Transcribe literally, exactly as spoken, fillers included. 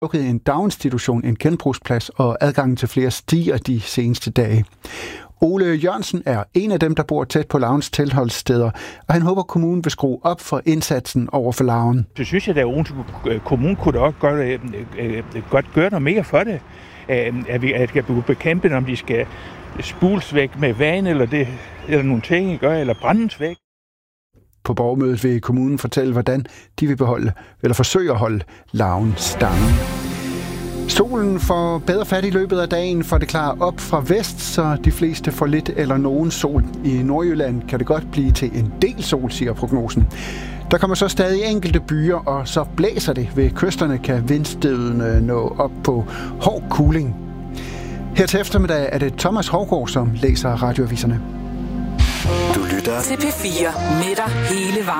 lukket en daginstitution, en genbrugsplads og adgangen til flere stier de seneste dage. Ole Jørgensen er en af dem, der bor tæt på Larvens tilholdssteder, og han håber, kommunen vil skrue op for indsatsen over for larven. Så synes jeg, at Odense Kommune kunne da også godt, godt gøre noget mere for det. At vi skal bekæmpe, om de skal spules væk med vand eller, det, eller nogle ting, eller brændes væk. På borgermødet vil kommunen fortælle, hvordan de vil beholde, eller forsøge at holde larven stangen. Solen får bedre fat i løbet af dagen, for det klarer op fra vest, så de fleste får lidt eller nogen sol. I Nordjylland kan det godt blive til en del sol, siger prognosen. Der kommer så stadig enkelte byer, og så blæser det. Ved kysterne kan vindstødene nå op på hård kuling. Her til eftermiddag er det Thomas Haugaard, som læser radioaviserne. Du lytter til P fire med dig hele vejen.